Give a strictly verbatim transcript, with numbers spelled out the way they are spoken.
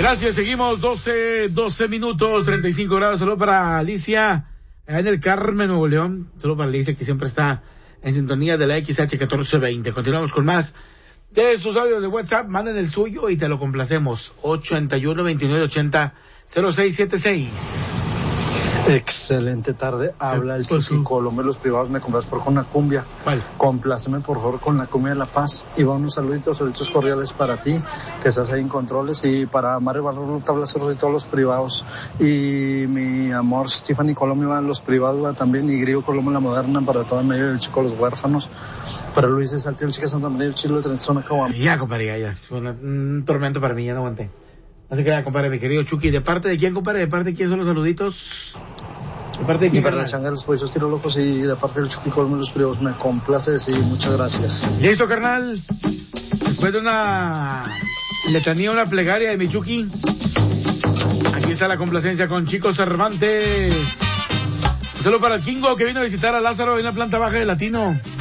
Gracias, seguimos doce, doce minutos, treinta y cinco grados. Saludos para Alicia, allá en el Carmen, Nuevo León. Saludos para Alicia, que siempre está en sintonía de la X H catorce veinte. Continuamos con más de sus audios de WhatsApp. Manden el suyo y te lo complacemos. ochenta y uno, veintinueve, ochenta, cero seis setenta y seis. Excelente tarde, habla el pues, Chucky Colombo. Los privados me compras por con una cumbia. ¿Cuál? Compláceme por favor con la cumbia de La Paz. Y va unos saluditos, saluditos cordiales para ti, que estás ahí en controles, y para Mario Barro, Tablaceros y todos los privados. Y mi amor Stephanie Colombo va en los privados, va también, y Griego Colombo en la moderna, para todo el medio del Chico Los Huérfanos. Para Luis de Saltillo, el Chica Santa María, el Chilo de Trenzona, Caguama. Ya, compadre, ya, ya. Fue una, un tormento para mí, ya no aguanté. Así que ya, compadre, mi querido Chucky. ¿De parte de quién, compadre? ¿De parte de quién son los saluditos? ¿De parte de quién? Y para la changa de los pollos tiro locos, y de parte del Chucky Colombo los privados, me complace decir muchas gracias. Listo, carnal. Después de una letanía, una plegaria de mi Chucky, aquí está la complacencia con Chico Cervantes. Un saludo para el Kingo, que vino a visitar a Lázaro en la planta baja de Latino.